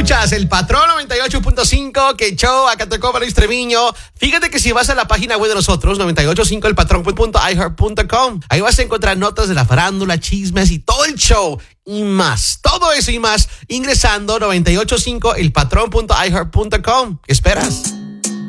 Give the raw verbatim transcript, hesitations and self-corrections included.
Escuchas el Patrón noventa y ocho punto cinco, que show, acá tocó para Luis Treviño. Fíjate que si vas a la página web de nosotros, noventa y ocho punto cinco el patrón punto i heart punto com, ahí vas a encontrar notas de la farándula, chismes y todo el show y más. Todo eso y más ingresando noventa y ocho punto cinco el patrón punto i heart punto com. ¿Qué esperas?